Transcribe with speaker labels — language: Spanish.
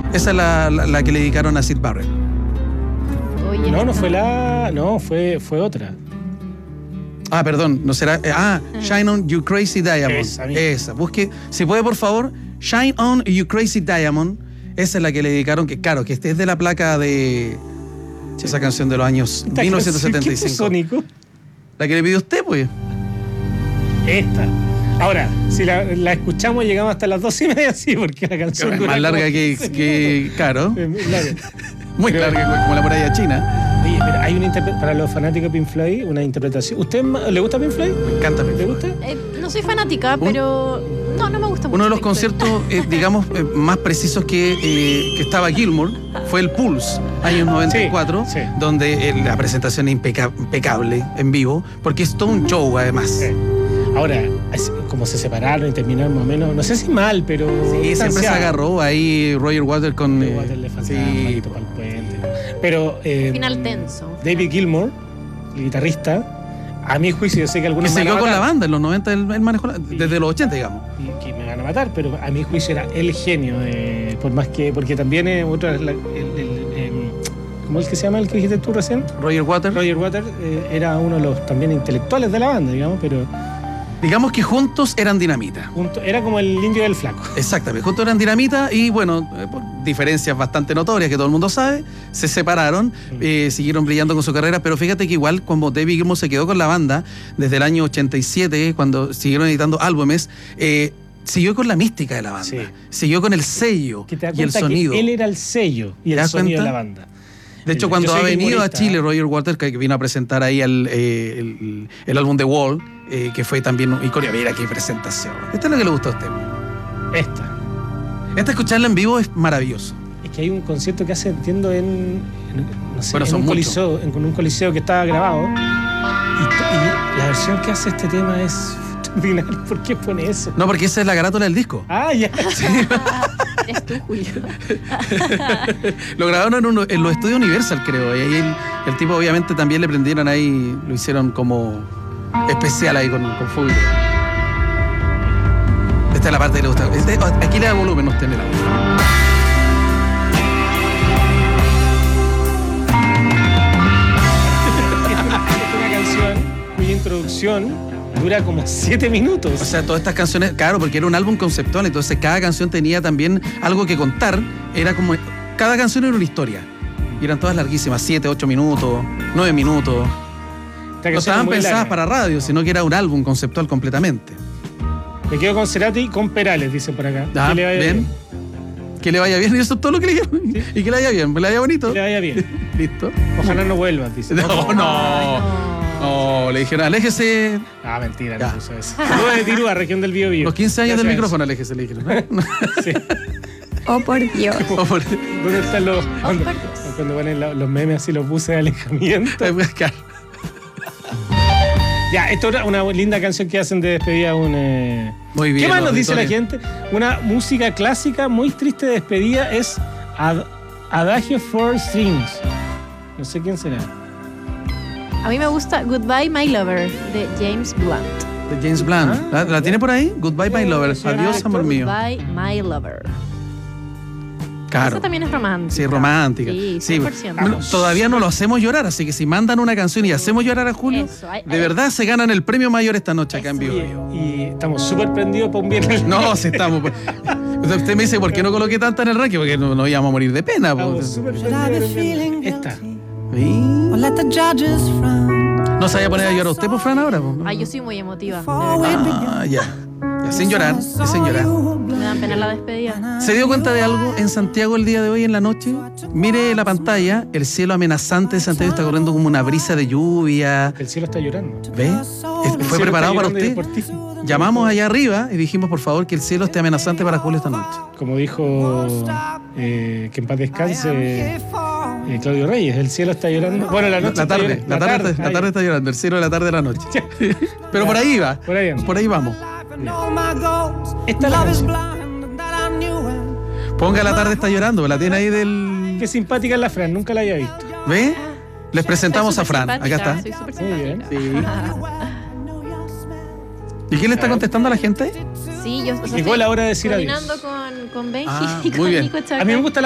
Speaker 1: Esa es la que le dedicaron a Syd Barrett.
Speaker 2: Oye,
Speaker 3: fue otra.
Speaker 1: Ah, perdón, no será. Shine on You Crazy Diamond. Esa. Busque, si puede, por favor, Shine on You Crazy Diamond. Esa es la que le dedicaron, que claro, que es de la placa de esa canción de los años 1975.
Speaker 3: Sónico.
Speaker 1: La que le pidió usted, pues.
Speaker 3: Esta. Ahora, si la escuchamos llegamos hasta las 2:30, sí, porque la canción
Speaker 1: es más larga que claro. Muy
Speaker 3: Pero,
Speaker 1: larga, como la muralla china.
Speaker 3: Oye, mira, hay para los fanáticos de Pink Floyd, una interpretación. ¿Usted le gusta Pink Floyd?
Speaker 1: Me encanta Pink Floyd.
Speaker 3: ¿Le gusta?
Speaker 2: no soy fanática, pero no me gusta mucho.
Speaker 1: Uno de los conciertos, digamos, más precisos que estaba Gilmour fue el Pulse, años 94,
Speaker 3: sí.
Speaker 1: donde la presentación es impecable en vivo, porque es todo un show, además.
Speaker 3: Sí. Ahora, como se separaron y terminaron más o menos, no sé si mal, pero...
Speaker 1: Sí, siempre se agarró ahí Roger Waters con...
Speaker 3: Roger Waters le faltaba un para el puente. Pero...
Speaker 2: final tenso.
Speaker 3: David Gilmour, el guitarrista, a mi juicio, yo sé que algunos
Speaker 1: que siguió con la banda en los 90, él manejó desde los 80, digamos.
Speaker 3: Y que me van a matar, pero a mi juicio era el genio, por más que... Porque también otra... ¿Cómo es que se llama el que dijiste tú recién?
Speaker 1: Roger Waters.
Speaker 3: Roger Waters era uno de los también intelectuales de la banda, digamos, pero...
Speaker 1: Digamos que juntos eran dinamita.
Speaker 3: Era como el indio del flaco.
Speaker 1: Exactamente, juntos eran dinamita y bueno, por diferencias bastante notorias que todo el mundo sabe, se separaron, siguieron brillando con su carrera, pero fíjate que igual cuando David Gilmour se quedó con la banda desde el año 87, cuando siguieron editando álbumes, siguió con la mística de la banda, siguió con el sello y el sonido.
Speaker 3: Él era el sello y el sonido de la banda.
Speaker 1: De hecho, cuando ha venido a Chile Roger Waters, que vino a presentar ahí el álbum The Wall, que fue también un icono. Mira qué presentación. Esta es la que le gusta a usted. Esta escucharla en vivo es maravilloso.
Speaker 3: Es que hay un concierto que hace, entiendo, en un coliseo que estaba grabado. Y la versión que hace este tema es extraordinaria. ¿Por qué pone eso?
Speaker 1: No, porque esa es la carátula del disco.
Speaker 3: Ah, ya.
Speaker 1: Sí.
Speaker 2: Es tú, Julio.
Speaker 1: Lo grabaron en los estudios Universal, creo. Y ahí el tipo, obviamente, también le prendieron ahí, lo hicieron como especial ahí con fuego. Esta es la parte que le gusta. Aquí le da volumen usted en el audio.
Speaker 3: Esta es una canción cuya introducción dura como 7 minutos.
Speaker 1: O sea, todas estas canciones, claro, porque era un álbum conceptual, entonces cada canción tenía también algo que contar. Era como, cada canción era una historia. Y eran todas larguísimas, 7, 8 minutos, 9 minutos. No estaban pensadas para radio, sino que era un álbum conceptual completamente.
Speaker 3: Me quedo con Cerati y con Perales, dicen por acá.
Speaker 1: Que le vaya bien. Que le vaya bien, y eso es todo lo que le dijeron. ¿Sí? Y que le vaya bien, que le vaya bonito.
Speaker 3: Que le vaya bien.
Speaker 1: Listo.
Speaker 3: Ojalá no vuelvas, dice.
Speaker 1: No, le dijeron, aléjese.
Speaker 3: Ah, mentira, no puso eso. Saludos de Tirúa, región del Biobío.
Speaker 1: Los 15 años del micrófono, aléjese, le dijeron.
Speaker 2: Sí. Oh, por Dios.
Speaker 3: ¿Dónde están los... Cuando ponen los memes así, los buses de alejamiento?
Speaker 1: Claro.
Speaker 3: Ya, esto es una linda canción que hacen de despedida.
Speaker 1: Muy bien.
Speaker 3: ¿Qué más nos dice la gente? Una música clásica muy triste de despedida es Adagio for Strings. No sé quién será.
Speaker 2: A mí me gusta Goodbye My Lover de James Blunt.
Speaker 1: De James Blunt. ¿La tiene por ahí? Goodbye My Lover. Adiós, amor mío.
Speaker 2: Goodbye My Lover.
Speaker 1: Claro.
Speaker 2: Esa también es romántica.
Speaker 1: Sí, romántica.
Speaker 2: Sí, 100%.
Speaker 1: Todavía no lo hacemos llorar, así que si mandan una canción y hacemos llorar a Julio, de verdad se ganan el premio mayor esta noche acá en vivo.
Speaker 3: Y estamos súper prendidos por un viernes.
Speaker 1: No, sí estamos. Usted me dice, ¿por qué no coloqué tanta en el ranking? Porque no íbamos a morir de pena.
Speaker 3: Estamos súper prendidos. Esta.
Speaker 1: ¿No se vaya a poner a llorar usted por Fran ahora?
Speaker 2: Ay, yo soy muy emotiva.
Speaker 1: Ya. Sin llorar, sin llorar.
Speaker 2: Me dan pena la despedida.
Speaker 1: ¿Se dio cuenta de algo en Santiago el día de hoy en la noche? Mire la pantalla, el cielo amenazante de Santiago está corriendo como una brisa de lluvia.
Speaker 3: El cielo está llorando.
Speaker 1: ¿Ve? Fue preparado para usted. Llamamos allá arriba y dijimos, por favor, que el cielo esté amenazante para Julio esta noche.
Speaker 3: Como dijo que en paz descanse Claudio Reyes, el cielo está llorando. Bueno, la tarde está llorando, el cielo de la tarde de la noche. Pero por ahí va. Por ahí vamos. Esta es la canción.
Speaker 1: Ponga La tarde está llorando, la tiene ahí del...
Speaker 3: Qué simpática es la Fran, nunca la había visto.
Speaker 1: ¿Ve? Les presentamos a Fran, acá está.
Speaker 2: Soy súper simpática.
Speaker 1: Sí. ¿Y quién le está contestando a la gente?
Speaker 2: Sí, yo
Speaker 3: llegó la hora de decir adiós.
Speaker 2: Coordinando con Benji y
Speaker 1: muy
Speaker 2: con
Speaker 1: bien.
Speaker 2: Nico Chaca.
Speaker 3: A mí me gusta